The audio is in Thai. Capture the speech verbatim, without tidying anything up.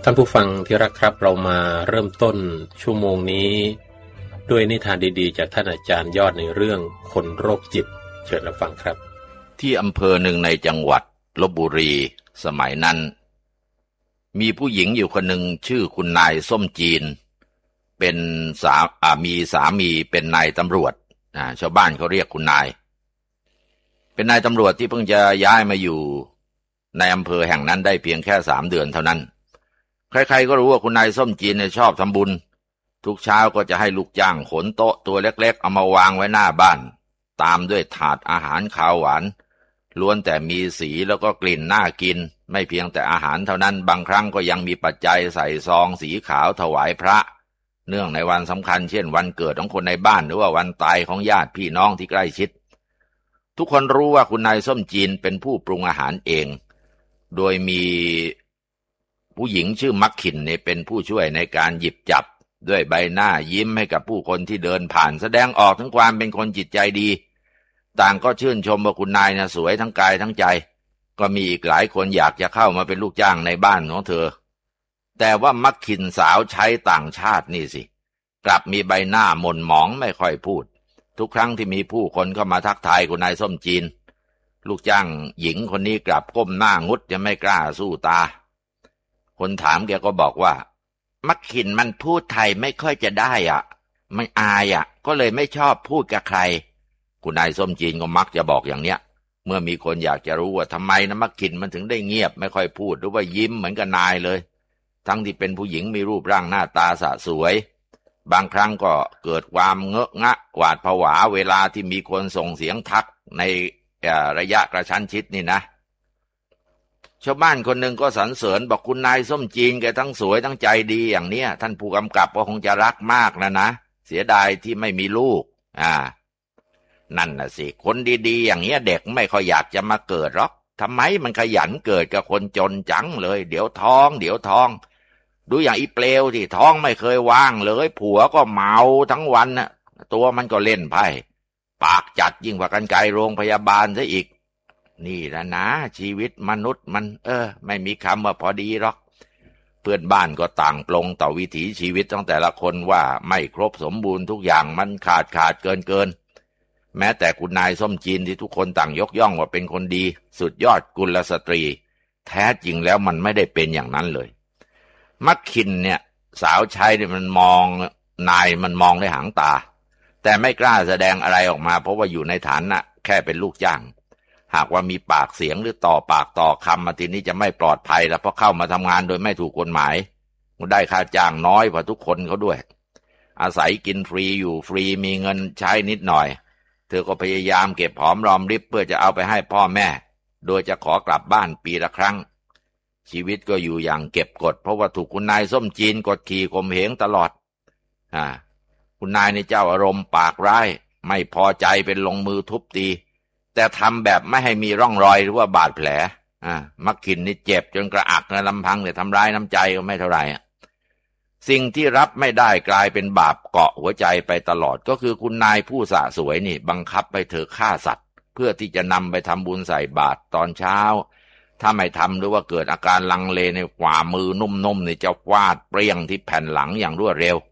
ท่านผู้ฟังที่รักครับเรามาเริ่มต้นชั่วโมงนี้ด้วยนิทานดีๆจากท่านอาจารย์ยอดในเรื่องคนโรคจิตเชิญรับฟังครับที่อำเภอหนึ่งในจังหวัดลพบุรีสมัยนั้นมีผู้หญิงอยู่คนหนึ่งชื่อคุณนายส้มจีนเป็นสามีสามีเป็นนายตำรวจนะชาวบ้านเขาเรียกคุณนายเป็นนายตำรวจที่เพิ่งจะย้ายมาอยู่ในอำเภอแห่งนั้นได้เพียงแค่สามเดือนเท่านั้นใครๆก็รู้ว่าคุณนายส้มจีนเนี่ยชอบทำบุญทุกเช้าก็จะให้ลูกจ้างขนโต๊ะตัวเล็กๆเอามาวางไว้หน้าบ้านตามด้วยถาดอาหารคาวหวานล้วนแต่มีสีแล้วก็กลิ่นน่ากินไม่เพียงแต่อาหารเท่านั้นบางครั้งก็ยังมีปัจจัยใส่ซองสีขาวถวายพระเนื่องในวันสำคัญเช่นวันเกิดของคนในบ้านหรือว่าวันตายของญาติพี่น้องที่ใกล้ชิดทุกคนรู้ว่าคุณนายส้มจีนเป็นผู้ปรุงอาหารเองโดยมีผู้หญิงชื่อมักขินเนี่ยเป็นผู้ช่วยในการหยิบจับด้วยใบหน้ายิ้มให้กับผู้คนที่เดินผ่านแสดงออกถึงความเป็นคนจิตใจดีต่างก็ชื่นชมว่าคุณนายนะสวยทั้งกายทั้งใจก็มีอีกหลายคนอยากจะเข้ามาเป็นลูกจ้างในบ้านของเธอแต่ว่ามักขินสาวใช้ต่างชาตินี่สิกลับมีใบหน้าหม่นหมองไม่ค่อยพูดทุกครั้งที่มีผู้คนเข้ามาทักทายคุณนายส้มจีนลูกจ้างหญิงคนนี้กลับก้มหน้างุดจะไม่กล้าสู้ตาคนถามแกก็บอกว่ามักขินมันพูดไทยไม่ค่อยจะได้อ่ะมันอายอ่ะก็เลยไม่ชอบพูดกับใครคุณนายส้มจีนก็มักจะบอกอย่างเนี้ยเมื่อมีคนอยากจะรู้ว่าทำไมนะมักขินมันถึงได้เงียบไม่ค่อยพูดหรือว่ายิ้มเหมือนกับนายเลยทั้งที่เป็นผู้หญิงมีรูปร่างหน้าตาสะสวยบางครั้งก็เกิดความเงอะงะหวาดผวาเวลาที่มีคนส่งเสียงทักในระยะกระชั้นชิดนี่นะชาวบ้านคนหนึ่งก็สรรเสริญบอกคุณนายส้มจีนแกทั้งสวยทั้งใจดีอย่างเนี้ยท่านผู้กำกับก็คงจะรักมากนะนะเสียดายที่ไม่มีลูกอ่านั่นน่ะสิคนดีๆอย่างเงี้ยเด็กไม่ค่อยอยากจะมาเกิดหรอกทำไมมันขยันเกิดกับคนจนจังเลยเดี๋ยวท้องเดี๋ยวท้องดูอย่างอีเปลวที่ท้องไม่เคยว่างเลยผัวก็เมาทั้งวันน่ะตัวมันก็เล่นไพ่ปากจัดยิ่งกว่ากรรไกรโรงพยาบาลซะอีกนี่แหละนะชีวิตมนุษย์มันเออไม่มีคำว่าพอดีหรอกเพื่อนบ้านก็ต่างปลงต่อวิถีชีวิตของแต่ละคนว่าไม่ครบสมบูรณ์ทุกอย่างมันขาดขาดเกินเกินแม้แต่คุณนายส้มจีนที่ทุกคนต่างยกย่องว่าเป็นคนดีสุดยอดกุลสตรีแท้จริงแล้วมันไม่ได้เป็นอย่างนั้นเลยมักขินเนี่ยสาวใช้เนี่ยมันมองนายมันมองด้วยหางตาแต่ไม่กล้าแสดงอะไรออกมาเพราะว่าอยู่ในฐานะแค่เป็นลูกจ้างหากว่ามีปากเสียงหรือต่อปากต่อคำมาทีนี้จะไม่ปลอดภัยแล้วเพราะเข้ามาทำงานโดยไม่ถูกกฎหมายได้ค่าจ้างน้อยกว่าทุกคนเขาด้วยอาศัยกินฟรีอยู่ฟรีมีเงินใช้นิดหน่อยเธอก็พยายามเก็บหอมรอมริบเพื่อจะเอาไปให้พ่อแม่โดยจะขอกลับบ้านปีละครั้งชีวิตก็อยู่อย่างเก็บกดเพราะว่าถูกคุณนายส้มจีนกดขี่ข่มเหงตลอดอ่าคุณนายในเจ้าอารมณ์ปากร้ายไม่พอใจเป็นลงมือทุบตีแต่ทำแบบไม่ให้มีร่องรอยหรือว่าบาดแผลอ่ามักขินนี่เจ็บจนกระอักในลำพังแต่ทำร้ายน้ำใจก็ไม่เท่าไหร่สิ่งที่รับไม่ได้กลายเป็นบาปเกาะหัวใจไปตลอดก็คือคุณนายผู้สะสวยนี่บังคับไปเธอฆ่าสัตว์เพื่อที่จะนำไปทำบุญใส่บาตรตอนเช้าถ้าไม่ทำหรือว่าเกิดอาการลังเลในฝ่ามือนุ่มๆนี่จะฟาดเปรี้ยงที่แผ่นหลังอย่างรวดเร็ว